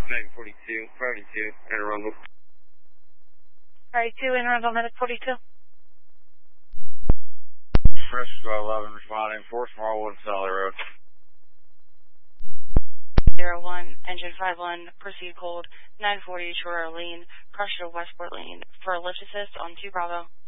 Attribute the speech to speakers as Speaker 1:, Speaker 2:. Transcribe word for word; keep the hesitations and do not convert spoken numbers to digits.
Speaker 1: Medic forty-two, priority two, and Arundel.
Speaker 2: Priority two, and Arundel, Medic forty-two.
Speaker 1: Fresh eleven responding, four Smallwood, Sally Road.
Speaker 3: zero one, engine five one, proceed cold, nine forty, Shore Lane, pressure to Westport Lane, for a lift assist on two Bravo.